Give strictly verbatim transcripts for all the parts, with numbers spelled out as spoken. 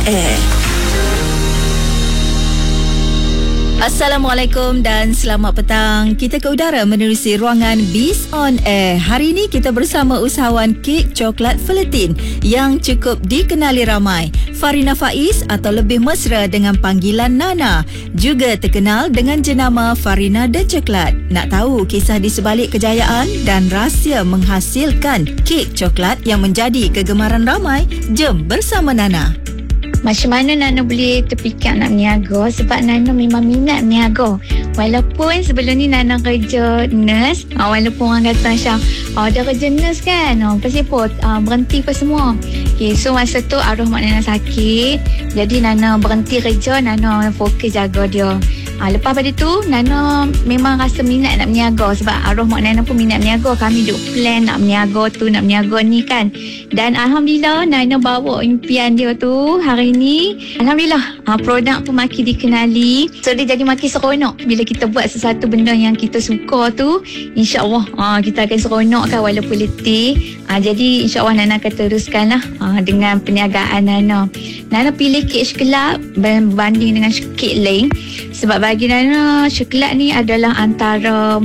Air. Assalamualaikum dan selamat petang. Kita ke udara menerusi ruangan Biz on Air. Hari ini kita bersama usahawan kek coklat Feletin yang cukup dikenali ramai, Farina Faiz atau lebih mesra dengan panggilan Nana, juga terkenal dengan jenama Farina The Coklat. Nak tahu kisah di sebalik kejayaan dan rahsia menghasilkan kek coklat yang menjadi kegemaran ramai? Jom bersama Nana. Macam mana Nana boleh terfikir nak berniaga? Sebab Nana memang minat berniaga. Walaupun sebelum ni Nana kerja nurse, uh, walaupun orang kata macam oh, dah kerja nurse kan, oh, pasal apa uh, berhenti apa semua. Okay, so masa tu arwah mak Nana sakit, jadi Nana berhenti kerja, Nana fokus jaga dia. Ha, lepas pada tu Nana memang rasa minat nak berniaga. Sebab arwah mak Nana pun minat berniaga. Kami duk plan nak berniaga tu, nak berniaga ni kan. Dan Alhamdulillah Nana bawa impian dia tu hari ni. Alhamdulillah ha, produk pun makin dikenali. So dia jadi makin seronok. Bila kita buat sesuatu benda yang kita suka tu, InsyaAllah ha, kita akan seronok kan walaupun letih. ha, Jadi InsyaAllah Nana akan teruskan lah ha, dengan perniagaan Nana. Nana pilih kek coklat berbanding dengan kek lain. Sebab bagi Nana, coklat ni adalah antara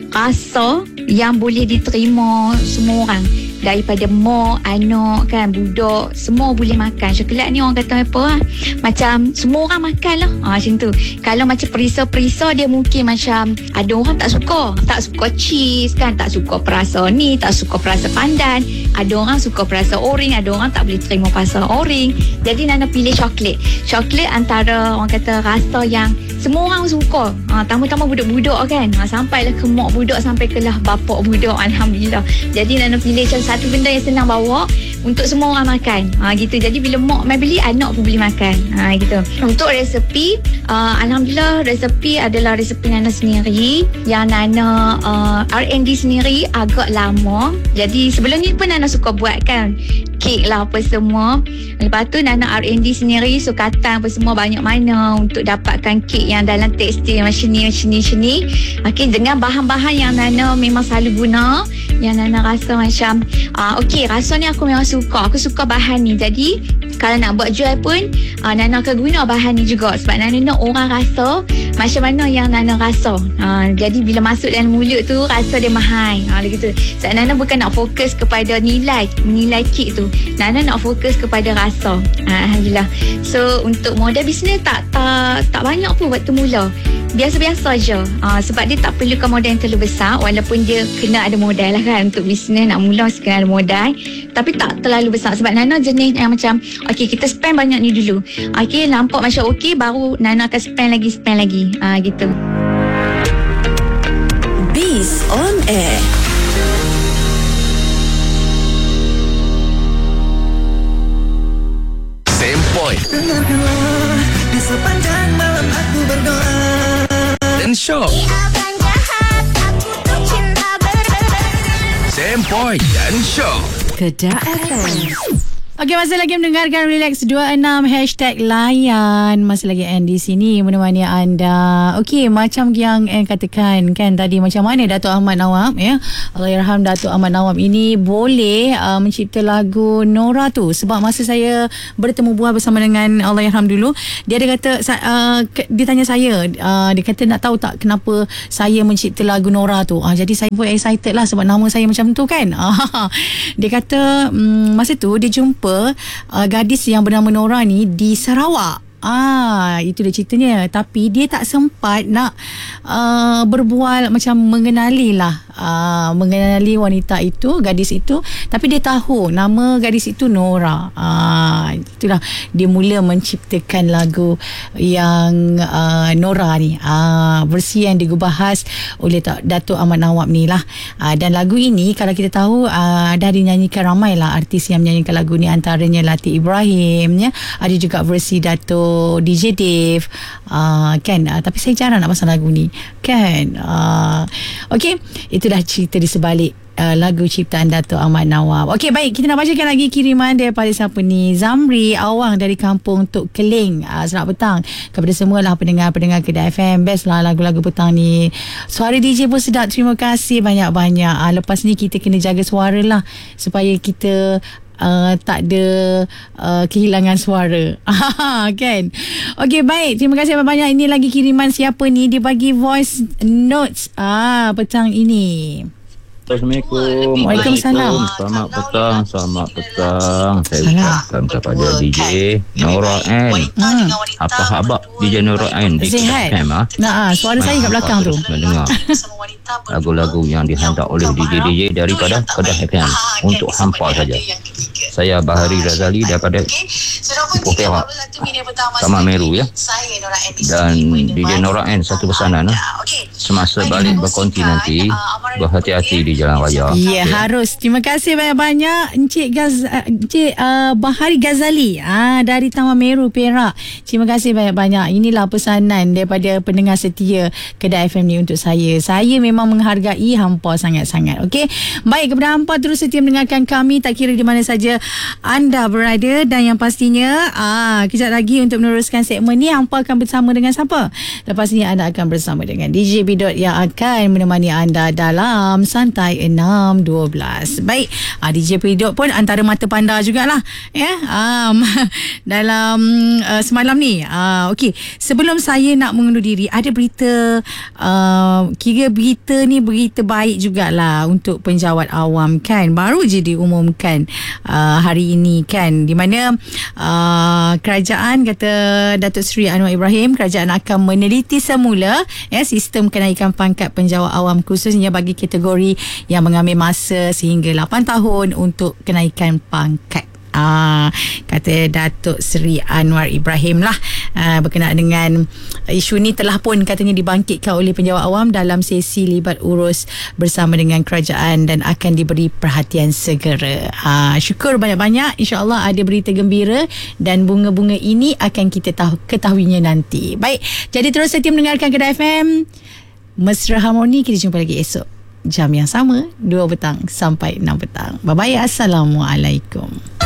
rasa yang boleh diterima semua orang. Daripada mak, anak kan, budak, semua boleh makan. Coklat ni orang kata apa lah, macam semua orang makan lah ha, macam tu. Kalau macam perisa-perisa dia mungkin macam ada orang tak suka. Tak suka cheese kan, tak suka perasa ni, tak suka perasa pandan. Ada orang suka perasa oring, ada orang tak boleh terima perasa oring. Jadi Nana pilih coklat. Coklat antara orang kata rasa yang semua orang suka. Ha, tamu-tamu budak-budak kan. Ha, sampailah ke mak budak, sampai ke lah bapak budak. Alhamdulillah. Jadi Nana pilih macam satu benda yang senang bawa untuk semua orang makan. Ha, gitu. Jadi bila mak mai beli, anak pun boleh makan. Ha, gitu. Untuk resepi, uh, Alhamdulillah resepi adalah resepi Nana sendiri. Yang Nana uh, R and D sendiri agak lama. Jadi sebelum ni pun Nana suka buat kan kek lah apa semua. Lepas tu Nana R and D sendiri, so katan apa semua banyak mana untuk dapatkan kek yang dalam tekstil macam ni, macam ni, macam ni. Okay, dengan bahan-bahan yang Nana memang selalu guna, yang Nana rasa macam uh, okay, rasa ni aku memang suka, aku suka bahan ni. Jadi kalau nak buat jual pun uh, Nana akan guna bahan ni juga. Sebab Nana nak orang rasa macam mana yang Nana rasa. uh, Jadi bila masuk dalam mulut tu, rasa dia mahal. uh, gitu. Sebab Nana bukan nak fokus kepada nilai Nilai kek tu, Nana nak fokus kepada rasa. uh, Alhamdulillah. So untuk modal bisnes tak tak tak banyak pun waktu mula. Biasa-biasa je. uh, Sebab dia tak perlukan modal yang terlalu besar. Walaupun dia kena ada modal lah kan. Untuk bisnes nak mula kena ada modal, tapi tak terlalu besar. Sebab Nana jenis yang macam okay, kita spend banyak ni dulu. Okay, nampak macam okay, baru Nana akan spend lagi, spend lagi. Ah, gitu. Biz on Air. Same point. Dengarkanlah di sepanjang malam aku berdoa. Dan shock. Same point dan shock. Kedah F M. Okey, masih lagi mendengarkan Relax dua puluh enam hashtag layan. Masih lagi Anne di sini menemani anda. Okey, macam yang Anne katakan kan tadi, macam mana Datuk Ahmad Nawab ya. Allahyarham Datuk Ahmad Nawab ini boleh uh, mencipta lagu Nora tu. Sebab masa saya bertemu bual bersama dengan Allahyarham dulu, dia ada kata uh, dia tanya saya, uh, dia kata nak tahu tak kenapa saya mencipta lagu Nora tu. Uh, jadi saya pun excited lah sebab nama saya macam tu kan. Uh, dia kata um, masa tu dia jumpa Uh, gadis yang bernama Nora ni di Sarawak. Ah, itu dia ceritanya. Tapi dia tak sempat nak uh, berbual macam mengenali lah, uh, mengenali wanita itu, gadis itu. Tapi dia tahu nama gadis itu Nora. Ah, itulah dia mula menciptakan lagu yang uh, Nora ni. Ah, versi yang digubahas oleh Datuk Ahmad Nawab ni lah. Ah, dan lagu ini kalau kita tahu uh, dah dinyanyikan ramai lah artis yang menyanyikan lagu ni, antaranya Latif Ibrahim ya. Ada juga versi Datuk D J Dave uh, kan, uh, tapi saya jarang nak pasang lagu ni kan. uh, Okey, itulah cerita di sebalik uh, lagu ciptaan Datuk Ahmad Nawab. Okey, baik, kita nak bacakan lagi kiriman daripada siapa ni. Zamri Awang dari Kampung Tok Keling. Uh, selamat petang kepada semua lah pendengar-pendengar Kedah F M. Best lah lagu-lagu petang ni. Suara D J pun sedap. Terima kasih banyak-banyak. Uh, lepas ni kita kena jaga suara lah supaya kita uh, tak ada uh, kehilangan suara. Kan? Okey, baik. Terima kasih banyak. Ini lagi kiriman siapa ni? Dia bagi voice notes ah petang ini. Assalamualaikum. Waalaikumsalam. Selamat petang, selamat petang. Saya ucapkan kepada D J Nora N. Hmm. Apa khabar D J Nora N di Sihat. F M ah? Nah, ah, suara saya kat belakang tu. Mendengar lagu-lagu yang dihantar oleh D J D J daripada Kedah F M untuk hampa saja. Saya Bahari Razali daripada Ipoh Perak, Taman Meru ya. Dan D J Nora N satu pesanan ah. Semasa balik berkonti nanti, berhati-hati di jalan raya. Ya, yeah, harus. Terima kasih banyak-banyak Encik Gaz Encik uh, Bahari Ghazali ah dari Taman Meru Perak. Terima kasih banyak-banyak. Inilah pesanan daripada pendengar setia Kedah F M ni untuk saya. Saya memang menghargai hampa sangat-sangat. Okey. Baik, kepada hampa terus setia mendengarkan kami tak kira di mana saja anda berada, dan yang pastinya ah kejap lagi untuk meneruskan segmen ni hampa akan bersama dengan siapa? Lepas ni anda akan bersama dengan D J Bidot yang akan menemani anda dalam Santai enam dua belas. Baik, ah, D J Bidot pun antara mata panda jugalah ya. Um, dalam uh, semalam ni. Ah, okey, sebelum saya nak mengundur diri, ada berita uh, kira berita ni berita baik jugalah untuk penjawat awam kan. Baru je diumumkan uh, hari ini kan, di mana uh, kerajaan kata Datuk Seri Anwar Ibrahim, kerajaan akan meneliti semula ya sistem kenaikan pangkat penjawat awam khususnya bagi kategori yang mengambil masa sehingga lapan tahun untuk kenaikan pangkat. Ah, kata Datuk Seri Anwar Ibrahim lah ah, berkenaan dengan isu ni telah pun katanya dibangkitkan oleh penjawat awam dalam sesi libat urus bersama dengan kerajaan dan akan diberi perhatian segera. Ah, syukur banyak-banyak, insya-Allah ada berita gembira dan bunga-bunga ini akan kita tahu ketahuinya nanti. Baik, jadi terus setia mendengarkan Kedah F M. Mesra Harmoni, kita jumpa lagi esok jam yang sama, dua petang sampai enam petang. Bye bye, assalamualaikum.